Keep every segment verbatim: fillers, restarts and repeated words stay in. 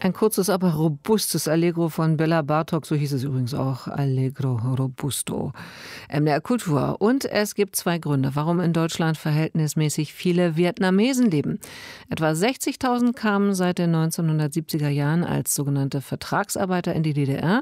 Ein kurzes, aber robustes Allegro von Bella Bartok, so hieß es übrigens auch, Allegro Robusto. M D R Kultur. Und es gibt zwei Gründe, warum in Deutschland verhältnismäßig viele Vietnamesen leben. Etwa sechzigtausend kamen seit den neunzehnhundertsiebziger Jahren als sogenannte Vertragsarbeiter in die D D R.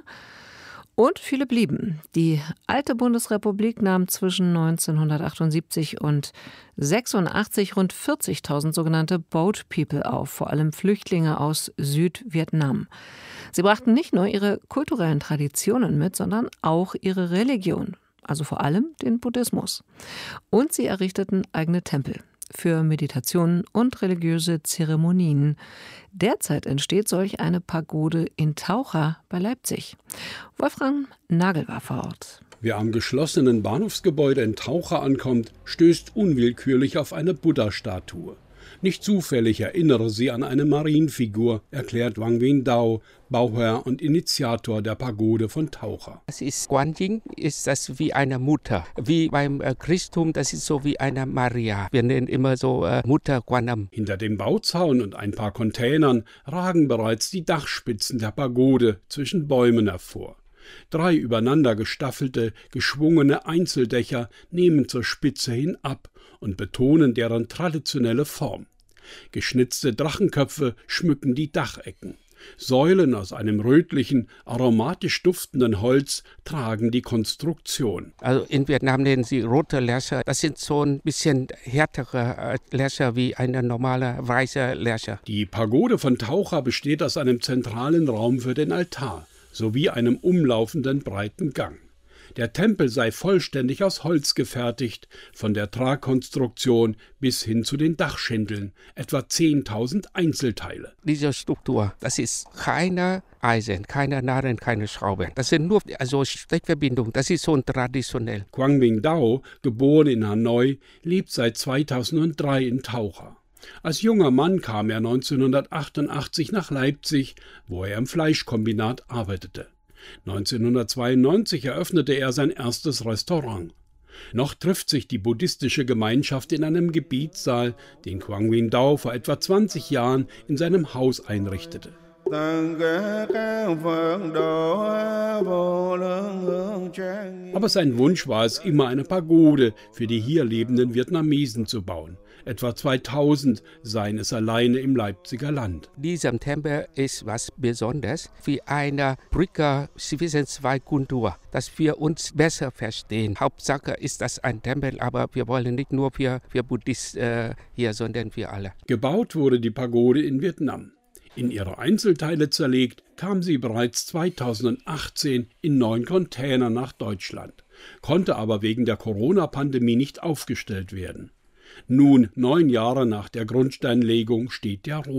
Und viele blieben. Die alte Bundesrepublik nahm zwischen neunzehnhundertachtundsiebzig und sechsundachtzig rund vierzigtausend sogenannte Boat People auf, vor allem Flüchtlinge aus Südvietnam. Sie brachten nicht nur ihre kulturellen Traditionen mit, sondern auch ihre Religion, also vor allem den Buddhismus. Und sie errichteten eigene Tempel für Meditationen und religiöse Zeremonien. Derzeit entsteht solch eine Pagode in Taucha bei Leipzig. Wolfram Nagel war vor Ort. Wer am geschlossenen Bahnhofsgebäude in Taucha ankommt, stößt unwillkürlich auf eine Buddha-Statue. Nicht zufällig erinnere sie an eine Marienfigur, erklärt Wang Windao, Bauherr und Initiator der Pagode von Taucha. Das ist Guan Yin, ist das wie eine Mutter. Wie beim Christentum, das ist so wie eine Maria. Wir nennen immer so äh, Mutter Guanam. Hinter dem Bauzaun und ein paar Containern ragen bereits die Dachspitzen der Pagode zwischen Bäumen hervor. Drei übereinander gestaffelte, geschwungene Einzeldächer nehmen zur Spitze hin ab und betonen deren traditionelle Form. Geschnitzte Drachenköpfe schmücken die Dachecken. Säulen aus einem rötlichen, aromatisch duftenden Holz tragen die Konstruktion. Also in Vietnam nennen sie rote Lärcher. Das sind so ein bisschen härtere Lärcher wie eine normale weiße Lärcher. Die Pagode von Taucha besteht aus einem zentralen Raum für den Altar sowie einem umlaufenden breiten Gang. Der Tempel sei vollständig aus Holz gefertigt, von der Tragkonstruktion bis hin zu den Dachschindeln, etwa zehntausend Einzelteile. Diese Struktur, das ist keine Eisen, keine Nadeln, keine Schrauben. Das sind nur also Steckverbindungen, das ist so traditionell. Quang Minh Dao, geboren in Hanoi, lebt seit zweitausenddrei in Taucha. Als junger Mann kam er neunzehnhundertachtundachtzig nach Leipzig, wo er im Fleischkombinat arbeitete. neunzehnhundertzweiundneunzig eröffnete er sein erstes Restaurant. Noch trifft sich die buddhistische Gemeinschaft in einem Gebetssaal, den Quang Minh Dao vor etwa zwanzig Jahren in seinem Haus einrichtete. Aber sein Wunsch war es immer, eine Pagode für die hier lebenden Vietnamesen zu bauen. Etwa zweitausend seien es alleine im Leipziger Land. Dieser Tempel ist was Besonderes, wie eine Brücke zwischen zwei Kulturen, dass wir uns besser verstehen. Hauptsache ist das ein Tempel, aber wir wollen nicht nur für, für Buddhisten äh, hier, sondern für alle. Gebaut wurde die Pagode in Vietnam. In ihre Einzelteile zerlegt, kam sie bereits zweitausendachtzehn in neun Container nach Deutschland, konnte aber wegen der Corona-Pandemie nicht aufgestellt werden. Nun, neun Jahre nach der Grundsteinlegung, steht der